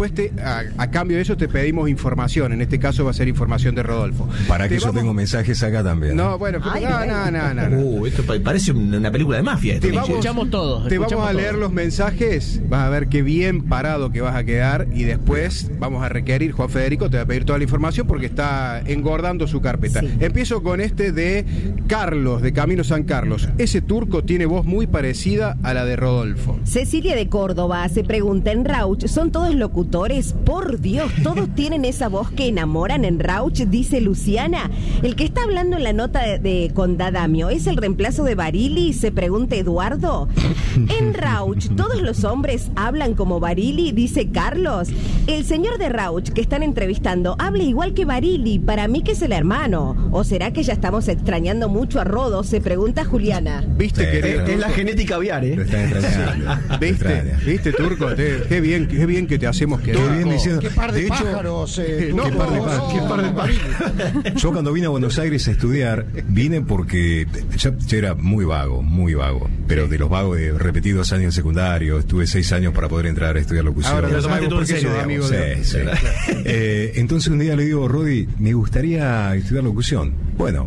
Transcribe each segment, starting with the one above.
después a cambio de eso te pedimos información. En este caso va a ser información de Rodolfo. Para que yo tengo mensajes acá también. No, bueno, no. Esto parece una película de mafia. Escuchamos todos. Te vamos a leer los mensajes, vas a ver qué bien parado que vas a quedar y después vamos a requerir, Juan Federico te va a pedir toda la información porque está engordando su carpeta. Sí. Empiezo con este de Carlos, de Camino San Carlos. Ese turco tiene voz muy parecida a la de Rodolfo. Cecilia de Córdoba se pregunta, ¿en Rauch son todos locutores? Por Dios, ¿todos tienen esa voz que enamoran en Rauch? Dice Luciana. El que está hablando en la nota de con Dadamio, ¿es el reemplazo de Barili? Se pregunta Eduardo. En Rauch, ¿todos los hombres hablan como Barili? Dice Carlos. El señor de Rauch que están entrevistando habla igual que Barili. Para mí que es el hermano. ¿O será que ya estamos extrañando mucho a Rodo? Se pregunta Juliana. ¿Viste que es la genética aviar, Lo están extrañando. ¿Viste, Turco? Qué bien que te hacemos quedar. Qué bien diciendo. Qué par de pájaros. Qué par de pájaros. Yo cuando vine a Buenos Aires a estudiar, vine porque yo era muy vago, pero de los vagos de repetidos años secundarios, estuve 6 años para poder entrar a estudiar locución. Ahora lo tomaste tú en serio, amigo. Sí. Entonces un día le digo, Rodi, me gustaría estudiar locución. Bueno,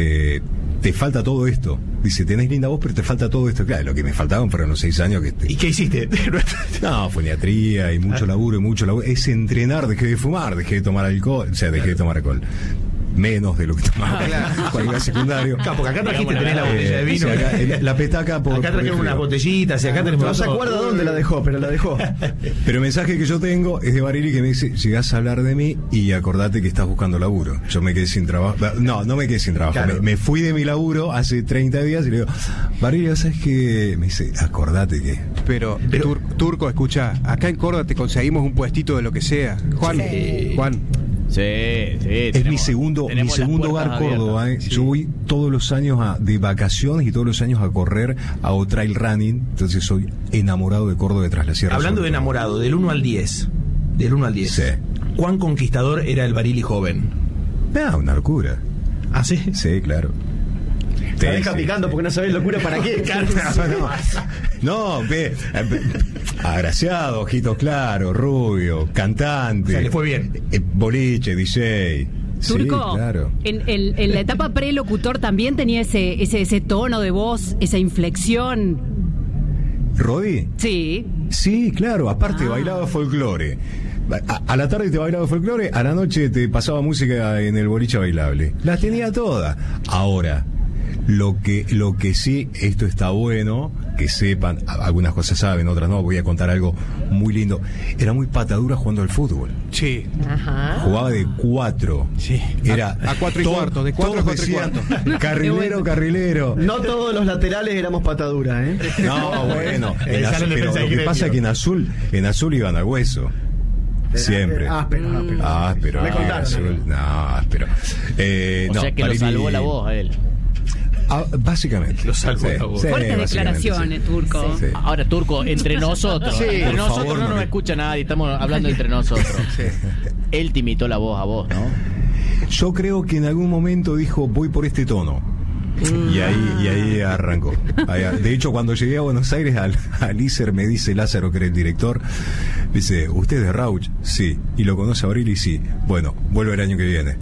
te falta todo esto. Dice, tenés linda voz, pero te falta todo esto. Claro, lo que me faltaban fueron los 6 años que... ¿Y qué hiciste? No, foniatría y mucho laburo. Es entrenar, dejé de fumar, dejé de tomar alcohol. O sea, dejé de tomar alcohol. Menos de lo que tomaba cuando iba secundario. Porque acá trajiste, tenés la botella de vino. Acá, la petaca acá trajeron unas botellitas y acá tenemos... No se acuerda dónde la dejó, pero la dejó. Pero el mensaje que yo tengo es de Barili que me dice, llegás a hablar de mí y acordate que estás buscando laburo. Yo me quedé sin trabajo. No me quedé sin trabajo. Claro. Me fui de mi laburo hace 30 días y le digo, Barili, ¿sabes qué? Me dice, acordate que... Pero Turco, escucha, acá en Córdoba te conseguimos un puestito de lo que sea. Juan. Sí, es mi segundo hogar Córdoba. Sí. Yo voy todos los años de vacaciones y todos los años a correr, hago trail running. Entonces soy enamorado de Córdoba de Tras la Sierra. Hablando de enamorado, del 1 al 10. Sí. ¿Cuán conquistador era el Barili joven? Una locura. ¿Ah, sí? Sí, claro. Te deja picando porque no sabés locura para qué. No, agraciado, ojitos claros, rubio, cantante. O sea, le fue bien. Boliche, DJ. Turco, sí, claro. En la etapa prelocutor también tenía ese tono de voz, esa inflexión. ¿Rodi? Sí. Sí, claro, aparte bailaba folclore. A la tarde te bailaba folclore, a la noche te pasaba música en el boliche bailable. Las tenía todas. Ahora, lo que sí, esto está bueno, que sepan, algunas cosas saben, otras no, voy a contar algo muy lindo. Era muy patadura jugando al fútbol. Sí. Ajá. Jugaba de 4. Sí. Era a 4 y cuarto, de 4 a 4 y cuarto. Carrilero. No todos los laterales éramos patadura, ¿eh? No, bueno. Pero lo que pasa es que en azul iban al hueso. Siempre. Áspero. Me contaron. Áspero. O sea que lo salvó la voz a él. Básicamente. Lo salvó la voz. Fuertes declaraciones, Turco. Sí. Ahora, Turco, entre nosotros. Sí, entre por nosotros favor, no nos escucha nadie, estamos hablando entre nosotros. Sí. Él te imitó la voz a vos, ¿no? Yo creo que en algún momento dijo, voy por este tono. Y ahí arrancó. De hecho, cuando llegué a Buenos Aires, al ISER me dice Lázaro, que era el director, dice, ¿usted es de Rauch? Sí. ¿Y lo conoce a Barili? Sí. Bueno, vuelvo el año que viene.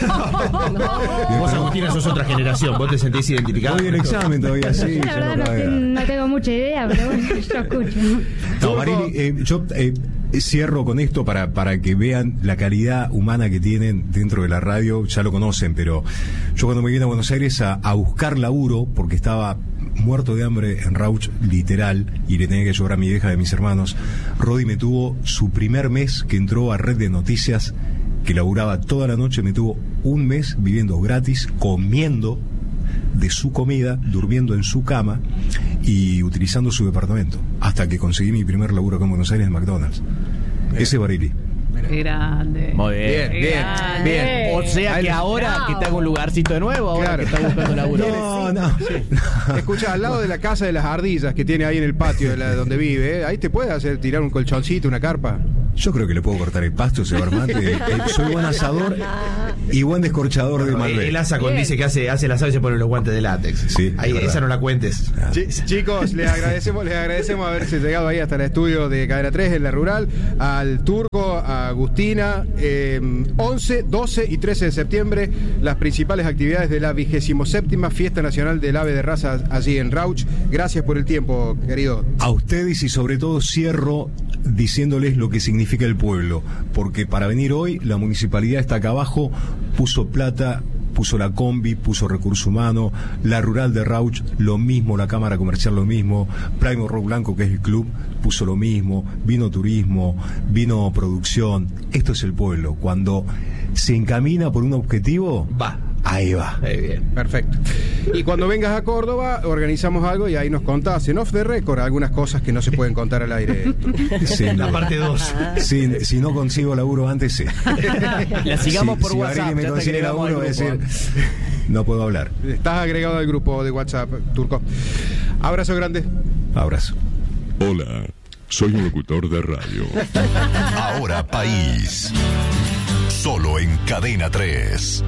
Vos, Agustina, sos otra generación. ¿Vos te sentís identificado? Voy el examen todavía, sí. La verdad no tengo mucha idea, pero bueno, yo escucho. No, Barili, yo cierro con esto para que vean la calidad humana que tienen dentro de la radio. Ya lo conocen, pero yo cuando me vine a Buenos Aires a buscar laburo, porque estaba muerto de hambre en Rauch, literal, y le tenía que llevar a mi vieja de mis hermanos, Rodi me tuvo su primer mes que entró a Red de Noticias, que laburaba toda la noche, me tuvo un mes viviendo gratis, comiendo de su comida, durmiendo en su cama y utilizando su departamento, hasta que conseguí mi primer laburo acá en Buenos Aires en McDonald's. Ese Barili. Grande. Muy bien. Bien. O sea que ahora que te hago un lugarcito de nuevo, ahora que estás buscando laburo. No. Escucha, al lado de la casa de las ardillas que tiene ahí en el patio donde vive, ahí te puede tirar un colchoncito, una carpa. Yo creo que le puedo cortar el pasto, ese barmante. Soy buen asador y buen descorchador de Malbec. El asa con dice que hace el asado y se pone los guantes de látex. Sí, ahí, esa no la cuentes. Chicos, les agradecemos haberse llegado ahí hasta el estudio de Cadena 3 en La Rural, al Turco, a Agustina. 11, 12 y 13 de septiembre, las principales actividades de la 27ª Fiesta Nacional del Ave de Raza allí en Rauch. Gracias por el tiempo, querido. A ustedes, y sobre todo cierro diciéndoles lo que significa el pueblo, porque para venir hoy la municipalidad está acá abajo, puso plata, puso la combi, puso recurso humano, la Rural de Rauch lo mismo, la Cámara Comercial lo mismo, Primo Rock Blanco, que es el club, puso lo mismo, vino turismo, vino producción. Esto es el pueblo. Cuando se encamina por un objetivo, va. Ahí va. Bien. Perfecto. Y cuando vengas a Córdoba, organizamos algo y ahí nos contás en off the record algunas cosas que no se pueden contar al aire. Sí, la parte 2. Si no consigo laburo antes, sí. La sigamos por si WhatsApp. Si me consigue laburo, voy a decir, no puedo hablar. Estás agregado al grupo de WhatsApp, Turco. Abrazo grande. Abrazo. Hola, soy un locutor de radio. Ahora País. Solo en Cadena 3.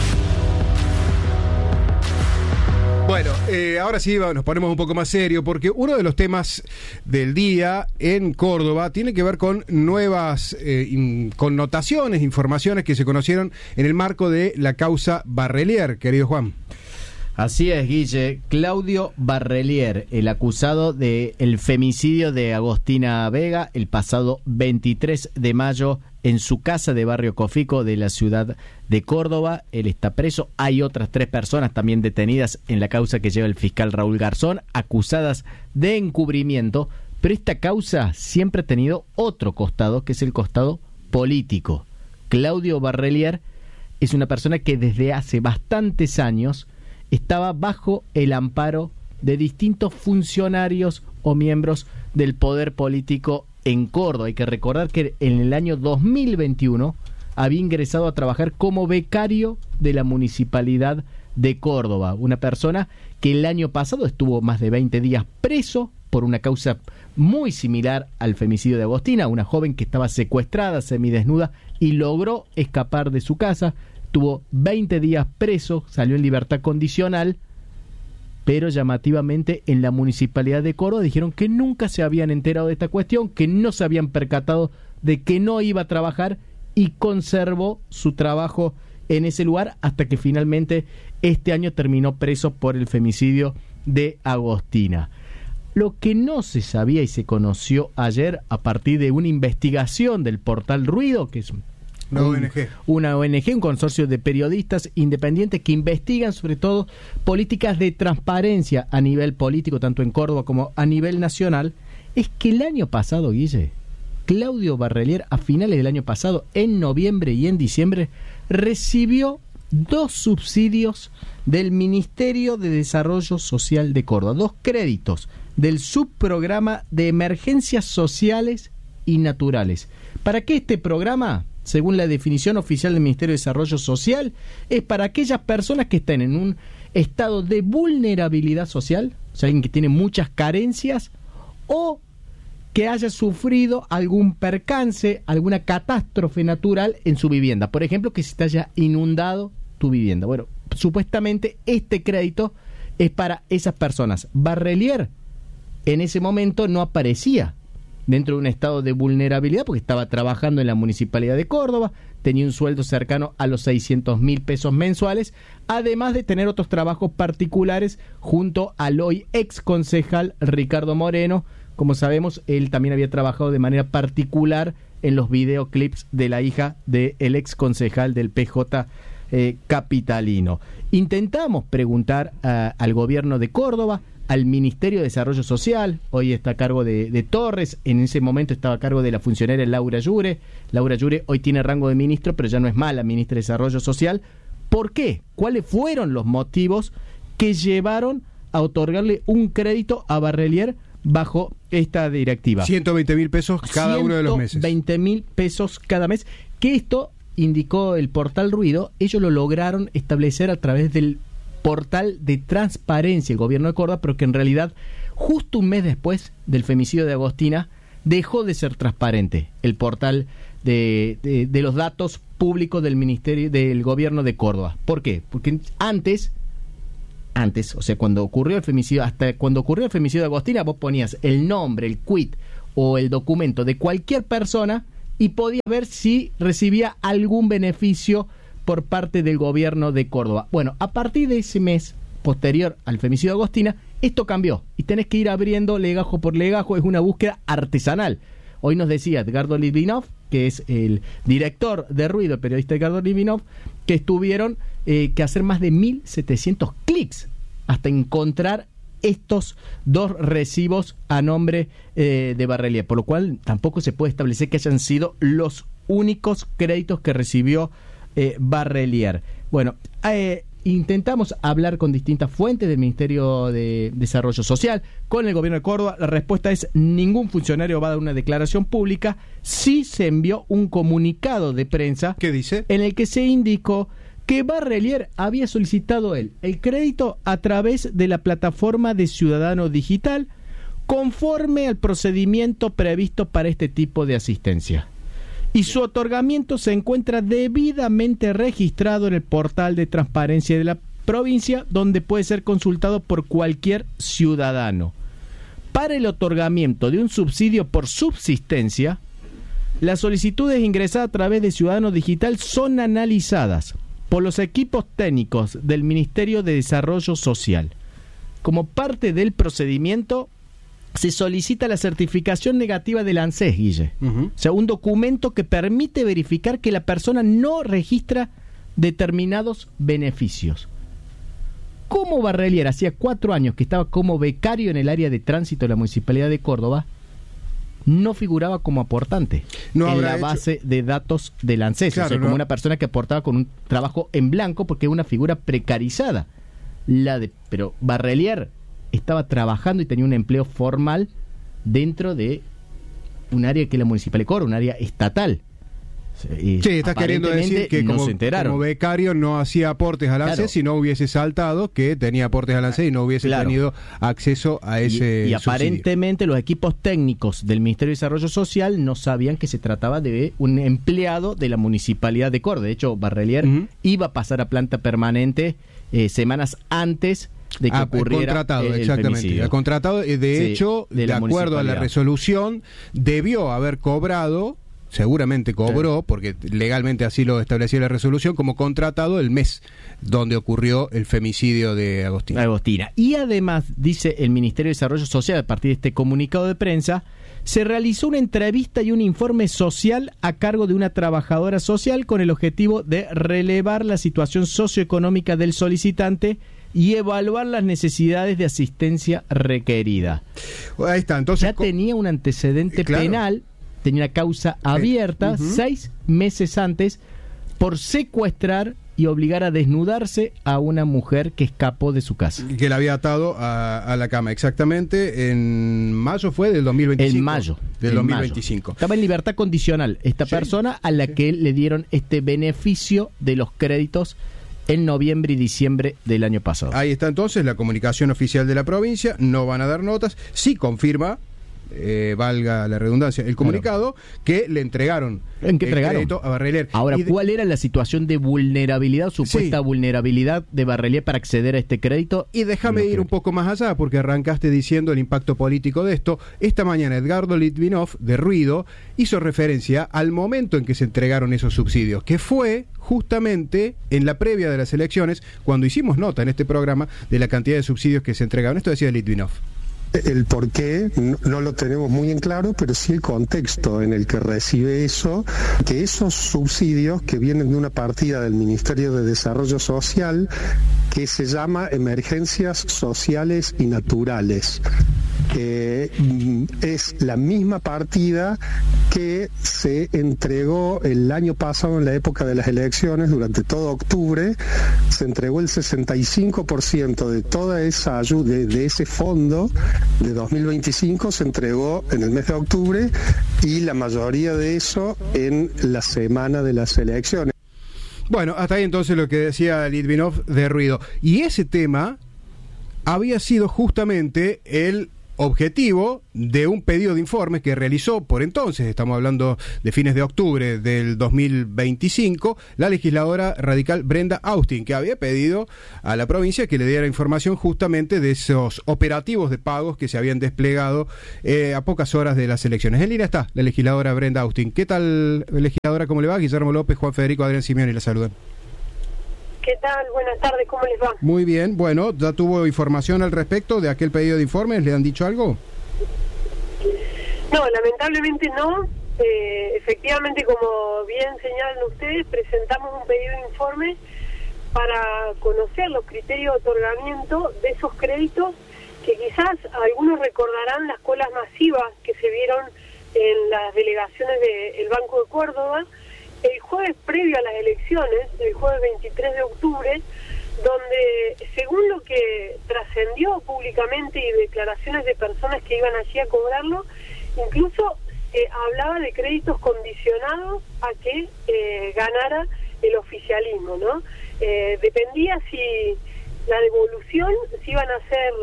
Bueno, ahora sí nos ponemos un poco más serio, porque uno de los temas del día en Córdoba tiene que ver con nuevas connotaciones, informaciones que se conocieron en el marco de la causa Barrelier, querido Juan. Así es, Guille. Claudio Barrelier, el acusado del femicidio de Agostina Vega el pasado 23 de mayo en su casa de Barrio Cofico de la ciudad de Córdoba. Él está preso. Hay otras 3 personas también detenidas en la causa que lleva el fiscal Raúl Garzón, acusadas de encubrimiento. Pero esta causa siempre ha tenido otro costado, que es el costado político. Claudio Barrelier es una persona que desde hace bastantes años estaba bajo el amparo de distintos funcionarios o miembros del poder político en Córdoba. Hay que recordar que en el año 2021 había ingresado a trabajar como becario de la Municipalidad de Córdoba. Una persona que el año pasado estuvo más de 20 días preso por una causa muy similar al femicidio de Agostina, una joven que estaba secuestrada, semidesnuda, y logró escapar de su casa. Tuvo 20 días preso, salió en libertad condicional, pero llamativamente en la Municipalidad de Córdoba dijeron que nunca se habían enterado de esta cuestión, que no se habían percatado de que no iba a trabajar, y conservó su trabajo en ese lugar hasta que finalmente este año terminó preso por el femicidio de Agostina. Lo que no se sabía y se conoció ayer a partir de una investigación del portal Ruido, que es una ONG, un consorcio de periodistas independientes que investigan sobre todo políticas de transparencia a nivel político, tanto en Córdoba como a nivel nacional, es que el año pasado, Guille, Claudio Barrelier, a finales del año pasado, en noviembre y en diciembre, recibió 2 subsidios del Ministerio de Desarrollo Social de Córdoba, 2 créditos del subprograma de emergencias sociales y naturales. ¿Para qué este programa? Según la definición oficial del Ministerio de Desarrollo Social, es para aquellas personas que estén en un estado de vulnerabilidad social, o sea, alguien que tiene muchas carencias, o que haya sufrido algún percance, alguna catástrofe natural en su vivienda. Por ejemplo, que se te haya inundado tu vivienda. Bueno, supuestamente este crédito es para esas personas. Barrelier en ese momento no aparecía dentro de un estado de vulnerabilidad porque estaba trabajando en la Municipalidad de Córdoba, tenía un sueldo cercano a los 600.000 pesos mensuales, además de tener otros trabajos particulares junto al hoy ex concejal Ricardo Moreno. Como sabemos, él también había trabajado de manera particular en los videoclips de la hija del ex concejal del PJ capitalino. Intentamos preguntar al gobierno de Córdoba, al Ministerio de Desarrollo Social, hoy está a cargo de Torres, en ese momento estaba a cargo de la funcionaria Laura Llure. Laura Llure hoy tiene rango de ministro, pero ya no es más la ministra de Desarrollo Social. ¿Por qué? ¿Cuáles fueron los motivos que llevaron a otorgarle un crédito a Barrelier bajo esta directiva? 120.000 pesos cada uno de los meses. 120.000 pesos cada mes, que esto, indicó el portal Ruido, ellos lo lograron establecer a través del portal de transparencia el gobierno de Córdoba, pero que en realidad justo un mes después del femicidio de Agostina dejó de ser transparente el portal de los datos públicos del Ministerio del Gobierno de Córdoba. ¿Por qué? Porque antes, o sea, cuando ocurrió el femicidio, hasta cuando ocurrió el femicidio de Agostina, vos ponías el nombre, el quit o el documento de cualquier persona y podías ver si recibía algún beneficio por parte del Gobierno de Córdoba. Bueno, a partir de ese mes posterior al femicidio de Agostina, esto cambió y tenés que ir abriendo legajo por legajo, es una búsqueda artesanal. Hoy nos decía Edgardo Litvinov, que es el director de Ruido, el periodista Edgardo Litvinov, que tuvieron que hacer más de 1.700 clics hasta encontrar estos 2 recibos a nombre de Barrelier, por lo cual tampoco se puede establecer que hayan sido los únicos créditos que recibió Barrelier. Bueno, intentamos hablar con distintas fuentes del Ministerio de Desarrollo Social, con el Gobierno de Córdoba. La respuesta es: ningún funcionario va a dar una declaración pública. Sí se envió un comunicado de prensa. ¿Qué dice? En el que se indicó que Barrelier había solicitado el crédito a través de la plataforma de Ciudadano Digital, conforme al procedimiento previsto para este tipo de asistencia. Y su otorgamiento se encuentra debidamente registrado en el portal de transparencia de la provincia, donde puede ser consultado por cualquier ciudadano. Para el otorgamiento de un subsidio por subsistencia, las solicitudes ingresadas a través de Ciudadano Digital son analizadas por los equipos técnicos del Ministerio de Desarrollo Social. Como parte del procedimiento, se solicita la certificación negativa del ANSES, Guille. O sea, un documento que permite verificar que la persona no registra determinados beneficios. Como Barrelier hacía 4 años que estaba como becario en el área de tránsito de la Municipalidad de Córdoba, no figuraba como aportante en la base de datos del ANSES. Claro, o sea, como una persona que aportaba con un trabajo en blanco, porque es una figura precarizada. Pero Barrelier estaba trabajando y tenía un empleo formal dentro de un área que es la Municipal de Córdoba, un área estatal. Sí, estás queriendo decir que como becario no hacía aportes al ANSES, si no hubiese saltado que tenía aportes al ANSES y no hubiese tenido acceso a ese y aparentemente los equipos técnicos del Ministerio de Desarrollo Social no sabían que se trataba de un empleado de la Municipalidad de Córdoba. De hecho, Barrelier iba a pasar a planta permanente semanas antes de que ocurriera el femicidio. El contratado, de hecho, de acuerdo a la resolución, debió haber cobrado, seguramente cobró, porque legalmente así lo establecía la resolución, como contratado el mes donde ocurrió el femicidio de Agostina. Y además, dice el Ministerio de Desarrollo Social, a partir de este comunicado de prensa, se realizó una entrevista y un informe social a cargo de una trabajadora social con el objetivo de relevar la situación socioeconómica del solicitante y evaluar las necesidades de asistencia requerida. Ahí está, entonces ya tenía un antecedente penal, tenía una causa abierta 6 meses antes por secuestrar y obligar a desnudarse a una mujer que escapó de su casa. Que la había atado a la cama, exactamente, en mayo fue del 2025. En mayo. Del 2025. Estaba en libertad condicional esta persona a la que le dieron este beneficio de los créditos en noviembre y diciembre del año pasado. Ahí está entonces la comunicación oficial de la provincia, no van a dar notas, sí confirma, valga la redundancia, el comunicado, que le entregaron el crédito a Barrelier. Ahora, ¿cuál era la situación de vulnerabilidad, supuesta vulnerabilidad de Barrelier para acceder a este crédito? Y déjame ir un poco más allá, porque arrancaste diciendo el impacto político de esto. Esta mañana Edgardo Litvinov, de Ruido, hizo referencia al momento en que se entregaron esos subsidios, que fue justamente en la previa de las elecciones, cuando hicimos nota en este programa de la cantidad de subsidios que se entregaron. Esto decía Litvinov. El por qué no lo tenemos muy en claro, pero sí el contexto en el que recibe eso, que esos subsidios que vienen de una partida del Ministerio de Desarrollo Social que se llama Emergencias Sociales y Naturales. Es la misma partida que se entregó el año pasado en la época de las elecciones, durante todo octubre. Se entregó el 65% de toda esa ayuda, de ese fondo de 2025, se entregó en el mes de octubre, y la mayoría de eso en la semana de las elecciones. Bueno, hasta ahí entonces lo que decía Litvinov de Ruido. Y ese tema había sido justamente el objetivo de un pedido de informes que realizó por entonces, estamos hablando de fines de octubre del 2025, la legisladora radical Brenda Austin, que había pedido a la provincia que le diera información justamente de esos operativos de pagos que se habían desplegado a pocas horas de las elecciones. En línea está la legisladora Brenda Austin. ¿Qué tal, legisladora? ¿Cómo le va? Guillermo López, Juan Federico, Adrián Simeoni la saludan. ¿Qué tal? Buenas tardes, ¿cómo les va? Muy bien, bueno, ¿ya tuvo información al respecto de aquel pedido de informes? ¿Le han dicho algo? No, lamentablemente no. Efectivamente, como bien señalan ustedes, presentamos un pedido de informe para conocer los criterios de otorgamiento de esos créditos que quizás algunos recordarán las colas masivas que se vieron en las delegaciones del Banco de Córdoba el jueves previo a las elecciones, el jueves 23 de octubre, donde según lo que trascendió públicamente y declaraciones de personas que iban allí a cobrarlo, incluso hablaba de créditos condicionados a que ganara el oficialismo, ¿no? Dependía si la devolución, si iban a ser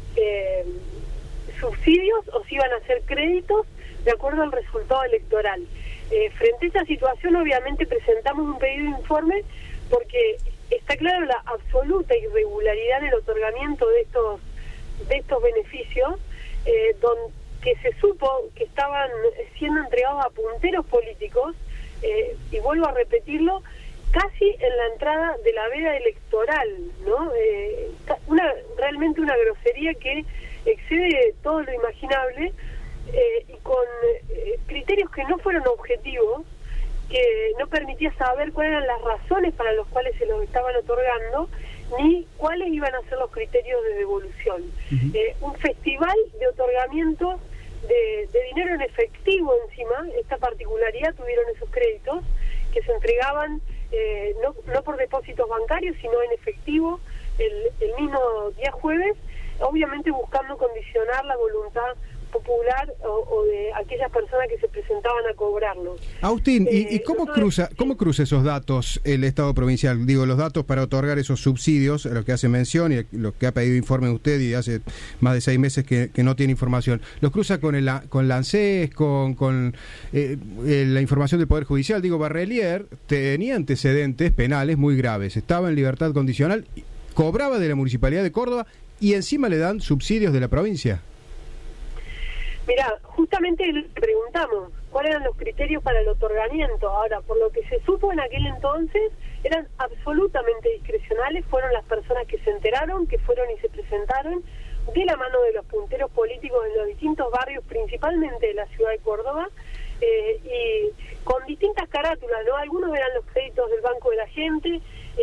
subsidios o si iban a ser créditos de acuerdo al resultado electoral. Frente a esa situación, obviamente presentamos un pedido de informe porque está claro la absoluta irregularidad en el otorgamiento de estos beneficios, que se supo que estaban siendo entregados a punteros políticos, y vuelvo a repetirlo, casi en la entrada de la veda electoral, ¿no? Realmente una grosería que excede todo lo imaginable, y con criterios que no fueron objetivos, que no permitía saber cuáles eran las razones para las cuales se los estaban otorgando, ni cuáles iban a ser los criterios de devolución. Un festival de otorgamientos de dinero en efectivo encima. Esta particularidad tuvieron esos créditos, que se entregaban no por depósitos bancarios, sino en efectivo el mismo día jueves, obviamente buscando condicionar la voluntad popular o de aquellas personas que se presentaban a cobrarlo. Austin, ¿y cómo cruza esos datos el Estado provincial? Digo, los datos para otorgar esos subsidios, a los que hace mención y lo que ha pedido informe usted y hace más de 6 meses que no tiene información. ¿Los cruza con la ANSES, con la información del Poder Judicial? Digo, Barrelier tenía antecedentes penales muy graves, estaba en libertad condicional, cobraba de la Municipalidad de Córdoba y encima le dan subsidios de la provincia. Mira, justamente le preguntamos cuáles eran los criterios para el otorgamiento. Ahora, por lo que se supo en aquel entonces, eran absolutamente discrecionales. Fueron las personas que se enteraron, que fueron y se presentaron de la mano de los punteros políticos en los distintos barrios, principalmente de la ciudad de Córdoba, y con distintas carátulas, ¿no? Algunos eran los créditos del Banco de la Gente,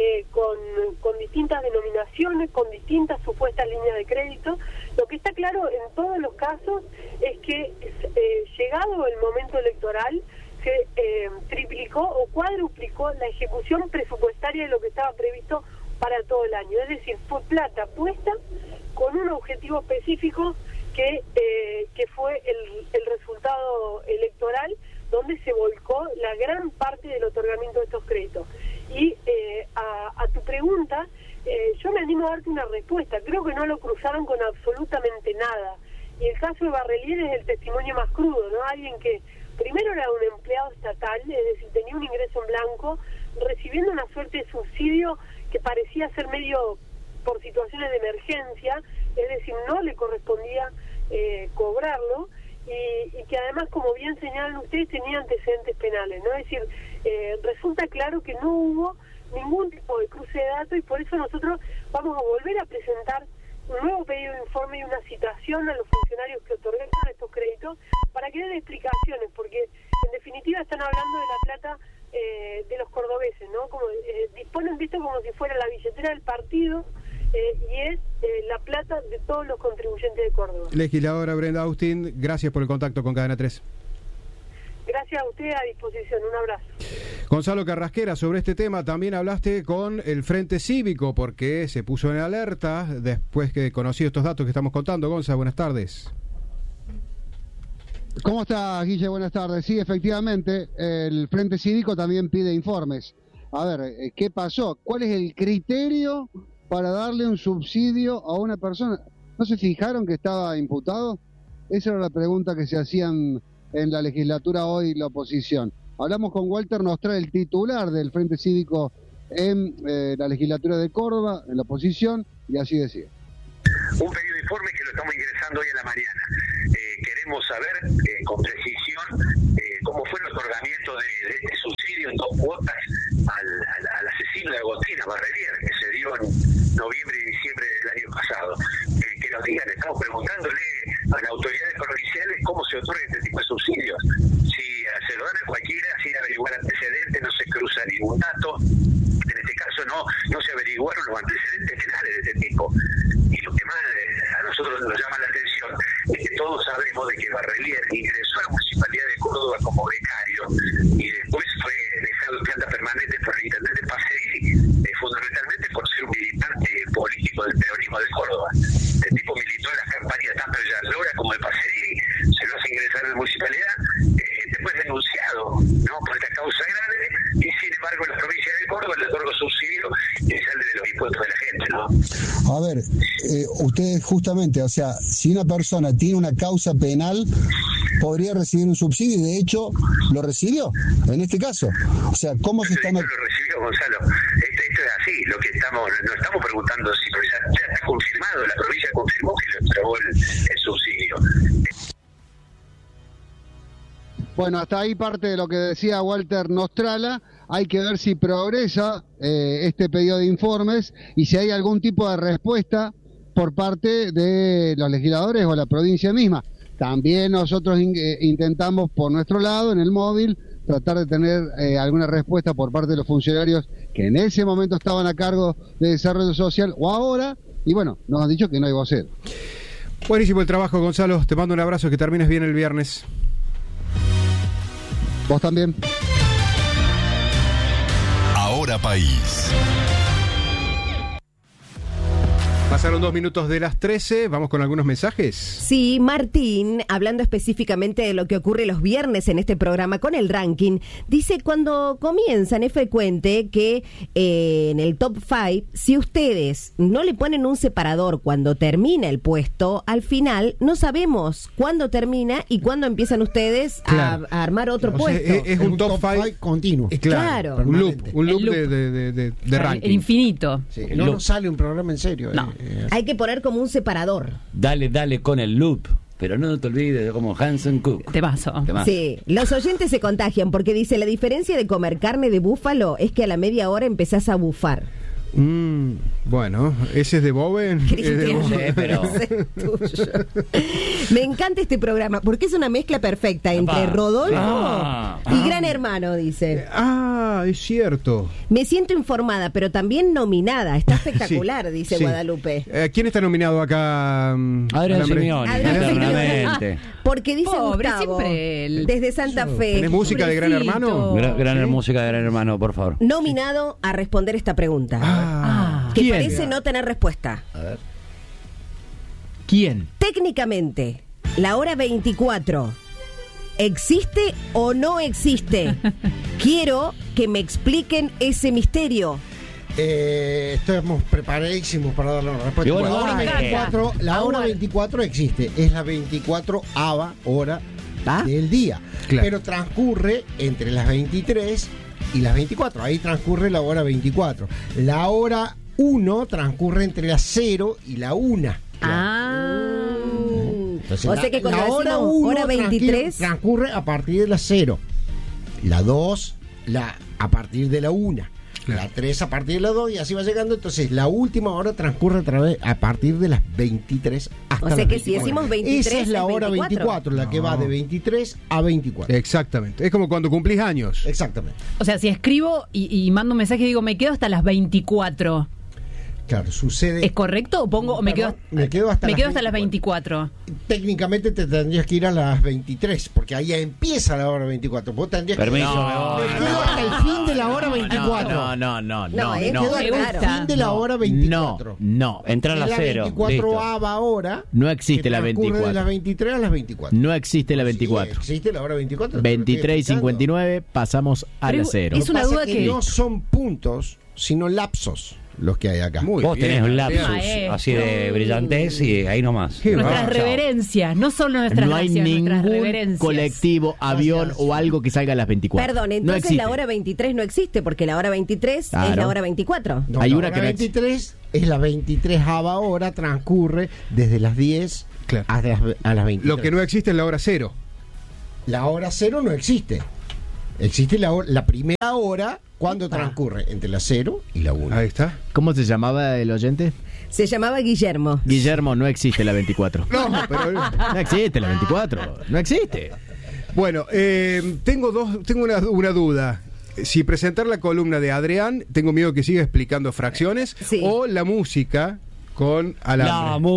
con distintas denominaciones, con distintas supuestas líneas de crédito. Lo que está claro en todos los casos es que llegado el momento electoral se triplicó o cuadruplicó la ejecución presupuestaria de lo que estaba previsto para todo el año. Es decir, fue plata puesta con un objetivo específico que fue el resultado electoral, donde se volcó la gran parte del otorgamiento de estos créditos. Y a tu pregunta, yo me animo a darte una respuesta. Creo que no lo cruzaron con absolutamente nada. Y el caso de Barrelier es el testimonio más crudo, ¿no? Alguien que primero era un empleado estatal, es decir, tenía un ingreso en blanco, recibiendo una suerte de subsidio que parecía ser medio por situaciones de emergencia, es decir, no le correspondía cobrarlo, y que además, como bien señalan ustedes, tenía antecedentes penales, ¿no? Es decir, resulta claro que no hubo ningún tipo de cruce de datos, y por eso nosotros vamos a volver a presentar un nuevo pedido de informe y una citación a los funcionarios que otorgaron estos créditos para que den explicaciones, porque en definitiva están hablando de la plata de los cordobeses, ¿no? Como disponen de esto como si fuera la billetera del partido, y es la plata de todos los contribuyentes de Córdoba. Legisladora Brenda Austin, gracias por el contacto con Cadena 3. Gracias a usted, a disposición, un abrazo. Gonzalo Carrasquera, sobre este tema también hablaste con el Frente Cívico, porque se puso en alerta después que conocí estos datos que estamos contando. Gonzalo, buenas tardes. ¿Cómo está, Guille? Buenas tardes. Sí, efectivamente, el Frente Cívico también pide informes. A ver, ¿qué pasó? ¿Cuál es el criterio para darle un subsidio a una persona? ¿No se fijaron que estaba imputado? Esa era la pregunta que se hacían en la legislatura hoy la oposición. Hablamos con Walter Nostra, el titular del Frente Cívico en la legislatura de Córdoba, en la oposición, y así decía. Un pedido de informe que lo estamos ingresando hoy a la mañana. Queremos saber con precisión cómo fue el otorgamiento de este subsidio en 2 cuotas al asesino de Agostina Barrelier, que se dio en noviembre y diciembre del año pasado. Que nos digan, estamos preguntándole a las autoridades provinciales cómo se otorga este tipo de subsidios. Si se lo dan a cualquiera, sin averiguar antecedentes, no se cruza ningún dato. En este caso no se averiguaron los antecedentes penales de este tipo. Y lo que más a nosotros nos llama la atención es que todos sabemos de que Barrelier ingresó a la Municipalidad de Córdoba como becario y después fue dejado en planta permanente por el intendente Pacerini, fundamentalmente por ser un militante político del peronismo de Córdoba. El tipo militó en las campañas tanto de Lora como de Pacerini, se lo hace ingresar a la municipalidad, después denunciado por esta causa grave, y sin embargo en la provincia de Córdoba le otorga subsidio que sale de los impuestos de la gente, ¿no? A ver, ustedes justamente, o sea, si una persona tiene una causa penal, podría recibir un subsidio y de hecho lo recibió, en este caso. O sea, ¿cómo se está... Lo recibió, Gonzalo. Esto es así, lo que no estamos preguntando si ya está confirmado, la provincia confirmó que le entregó el subsidio. Bueno, hasta ahí parte de lo que decía Walter Nostrala. Hay que ver si progresa este pedido de informes y si hay algún tipo de respuesta por parte de los legisladores o la provincia misma. También nosotros intentamos por nuestro lado, en el móvil, tratar de tener alguna respuesta por parte de los funcionarios que en ese momento estaban a cargo de desarrollo social o ahora, y bueno, nos han dicho que no hay vocero. Buenísimo el trabajo, Gonzalo. Te mando un abrazo, que termines bien el viernes. Vos también. Ahora País. Pasaron 2 minutos de las 13, vamos con algunos mensajes. Sí, Martín, hablando específicamente de lo que ocurre los viernes en este programa con el ranking, dice: cuando comienzan es frecuente que en el top 5, si ustedes no le ponen un separador cuando termina el puesto, al final no sabemos cuándo termina y cuándo empiezan ustedes a armar otro puesto. Es un top 5 continuo. Claro. Un loop de ranking. El infinito. Sí, no sale un programa en serio. No. Hay que poner como un separador. Dale con el loop, pero no te olvides de como Hanson Cook. Te paso. Sí, los oyentes se contagian porque dice: la diferencia de comer carne de búfalo es que a la media hora empezás a bufar. Bueno, ese es de Bowen. Pero... Me encanta este programa porque es una mezcla perfecta entre Rodolfo y Gran Hermano, dice. Es cierto. Me siento informada, pero también nominada. Está espectacular, dice Guadalupe. ¿Quién está nominado acá? Adrián Simeone. Porque dice Pobre, Gustavo, siempre desde Santa Fe. ¿Tenés música de Gran Hermano? Gran música de Gran Hermano, por favor. Nominado a responder esta pregunta. Que ¿Quién? parece no tener respuesta. A ver. ¿Quién? Técnicamente, la hora 24, ¿existe o no existe? Quiero que me expliquen ese misterio. Estamos preparadísimos para darle una respuesta. La hora 24 existe, es la 24ª hora del día, pero transcurre entre las 23 y las 24, ahí transcurre la hora 24. La hora 1 transcurre entre las 0 y la 1. Entonces, o sea que cuando la hora 1 hora 23 transcurre a partir de las 0. La 2 a partir de la 1. La 3 a partir de la 2 y así va llegando. Entonces la última hora transcurre a partir de las 23 hasta las 24. O sea que si decimos 23 esa es la hora 24, la que va de 23 a 24. Exactamente, es como cuando cumplís años. Exactamente. O sea, si escribo y mando un mensaje y digo me quedo hasta las 24. Claro, sucede. ¿Es correcto o pongo me quedo hasta las 24? Técnicamente te tendrías que ir a las 23, porque ahí empieza la hora 24. Vos tendrías que ir hasta el fin de la hora 24. No. Me quedo hasta el fin de la hora 24. No. Entra a las 0. 24ª hora. No existe la 24. De las 23 a las 24. No existe la 24. Sí, existe la hora 24. 23 y 59 pasamos a la 0. Es una duda que no son puntos, sino lapsos. los que hay acá. Vos tenés un lapsus Maestro. así de brillantez y ahí nomás. Nuestras reverencias, no solo nuestras No hay naciones, nuestras ningún reverencias. colectivo, avión o algo que salga a las 24. Perdón, No entonces existe. la hora 23 no existe, porque la hora 23 es Claro. la hora 24. No, Hay la una hora que no 23 es la 23ª hora, transcurre desde las 10 a las 23. Lo que no existe es la hora cero. La hora cero no existe. Existe la primera hora cuando transcurre entre la 0 y la 1. Ahí está. ¿Cómo se llamaba el oyente? Se llamaba Guillermo. Guillermo, no existe la 24. No, pero... No existe la 24. No existe. Bueno, tengo una duda. Si presentar la columna de Adrián, tengo miedo que siga explicando fracciones, o la música con alambre.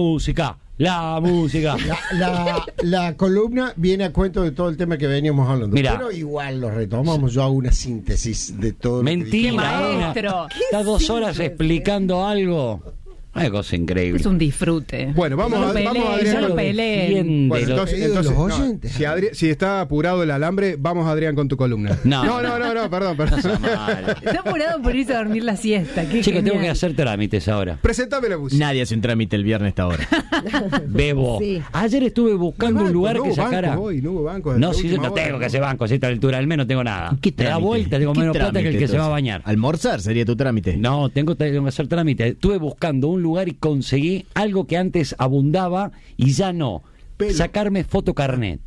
La música. La columna viene a cuento de todo el tema que veníamos hablando. Mira. Pero igual lo retomamos. Yo hago una síntesis de todo. Mentira. Maestro. Está 2 horas explicando algo. Una cosa increíble. Es un disfrute. Bueno, vamos a Adrián. No peleen. Bueno, entonces los no, oyentes. si está apurado el alambre, vamos Adrián con tu columna. No, perdón. Está apurado por irse a dormir la siesta. Qué Chicos, tengo genial. que hacer trámites ahora. Presentame la música. Nadie hace un trámite el viernes a esta hora. Bebo. Sí. Ayer estuve buscando un lugar no que hubo sacara. bancos hoy, no hubo bancos. No, hasta si yo última no hora. tengo que hacer banco, a esta altura del mes no tengo nada. ¿Qué Me da trámite? vuelta, tengo ¿Qué menos plata que el trámite, que se va a entonces? bañar. ¿Almorzar sería tu trámite? No, tengo que hacer trámite. Estuve buscando un lugar y conseguí algo que antes abundaba y ya no. Sacarme fotocarnet.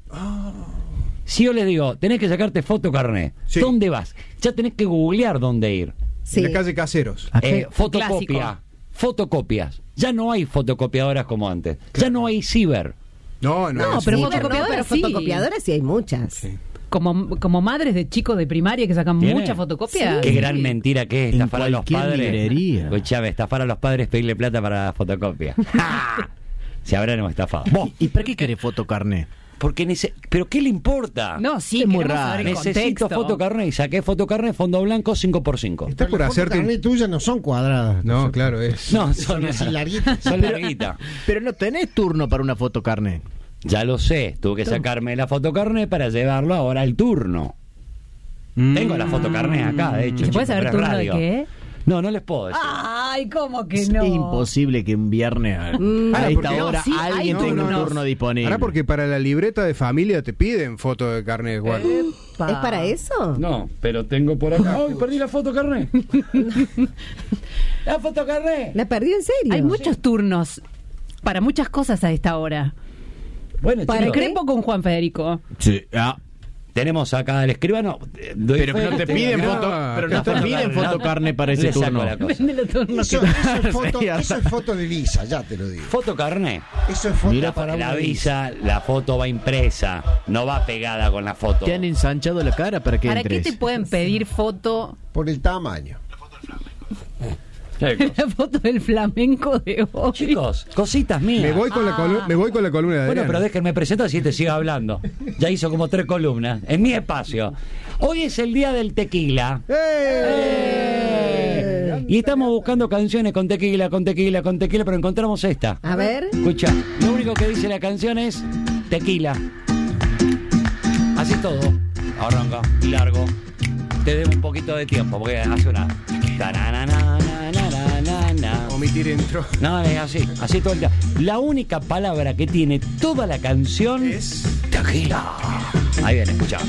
Si yo les digo, tenés que sacarte fotocarnet, Sí. ¿dónde vas? Ya tenés que googlear dónde ir. Sí. En la calle Caseros. Fotocopia. Clásico. Fotocopias. Ya no hay fotocopiadoras como antes. Ya no hay ciber. No, No, es pero un- fotocopiadoras pero sí. fotocopiadoras sí hay muchas. Como madres de chicos de primaria que sacan ¿Tiene? muchas fotocopias. Qué gran mentira que es En estafar a los cualquier padres. librería. Escuchame, estafar a los padres, pedirle plata para la fotocopia. ¡Ja! Se habrán estafado. Vos, ¿Y para qué querés fotocarnet? porque ¿pero qué le importa? No, sí, Es muy queremos raro. saber el Necesito contexto. fotocarnet y saqué fotocarnet, fondo blanco 5x5. Está por hacerte un... Las tuyas no son cuadradas. No, claro, es... No, son así larguitas. Son larguitas. Pero no tenés turno para una fotocarnet. Ya lo sé, tuve que sacarme la fotocarnet para llevarlo ahora al turno. Tengo la fotocarnet acá, de hecho. ¿Se puede chicos, saber pero es turno de radio. qué? No, no les puedo decir. Ay, ¿cómo que Es no? imposible que un viernes a Ah, esta porque- hora No, sí, hay alguien tenga un turnos. turno disponible. Ahora porque para la libreta de familia te piden foto de carnet, Juan. ¿Es para eso? No, pero tengo por acá. ¡Ay, perdí la fotocarnet! ¡La fotocarnet! ¿La perdió en serio? Hay muchos turnos para muchas cosas a esta hora. Bueno, ¿Para chicos, qué? Crepo con Juan Federico. Sí. tenemos acá al escribano. Pero no te piden fotocarnet para ese Le saco turno. la cosa. Eso es foto de visa, ya te lo digo. Fotocarnet. Eso es foto Mira, para la una visa, la foto va impresa, no va pegada con la foto. ¿Te han ensanchado la cara para que ¿Para qué entres? te pueden pedir foto? Por el tamaño. La foto del flamenco de hoy. Chicos, cositas mías. Me voy con la columna de Bueno, Adrián. pero déjenme presentar si te sigo hablando. Ya hizo como 3 columnas. En mi espacio. Hoy es el día del tequila. Y estamos buscando canciones con tequila, pero encontramos esta. A ver. Escucha, lo único que dice la canción es tequila. Así es todo. Arranca, largo. Te debo un poquito de tiempo porque hace una. Omitir intro. No, es así todo el día. La única palabra que tiene toda la canción es tequila. Ahí viene, escucha.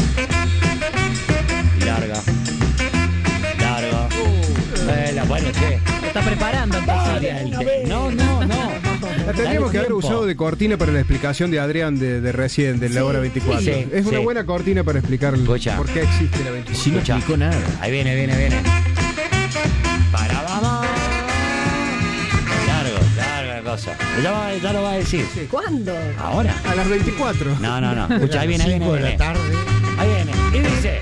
Larga. Bueno, che. Lo está preparando entonces. No. La tendríamos que haber tiempo. usado de cortina para la explicación de Adrián de recién, de la hora 24. sí, es una sí. buena cortina para explicar Escucha. por qué existe la 24. Si no explicó nada. Ahí viene. Para, vamos. Larga la cosa. Ya lo va a decir. ¿Cuándo? ¿Ahora? A las 24. No. Escucha, ahí viene. 5 de la tarde. Ahí viene. Y dice.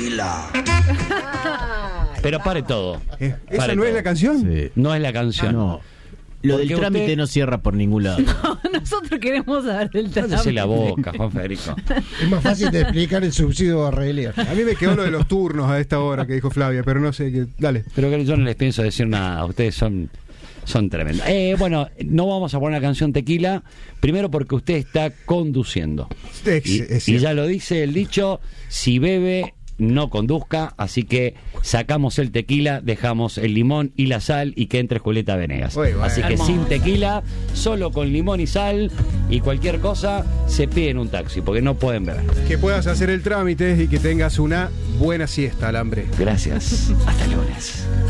Pero pare todo. ¿Esa Pare no es todo. la canción? Sí. No es la canción. No. Lo del Porque trámite usted- no cierra por ningún lado. Nosotros queremos saber del Cállese trámite. la boca, Juan Federico. Es más fácil de explicar el subsidio barrelier. A mí me quedó lo de los turnos a esta hora que dijo Flavia, pero no sé qué. Dale. Pero que yo no les pienso decir nada. Ustedes son tremendos. Bueno, no vamos a poner la canción Tequila. Primero porque usted está conduciendo. Y ya lo dice el dicho: si bebe, no conduzca, así que sacamos el tequila, dejamos el limón y la sal y que entre Julieta Venegas. Así que sin tequila, solo con limón y sal, y cualquier cosa se piden un taxi, porque no pueden beber. Que puedas hacer el trámite y que tengas una buena siesta, Alambre. Gracias. Hasta el lunes.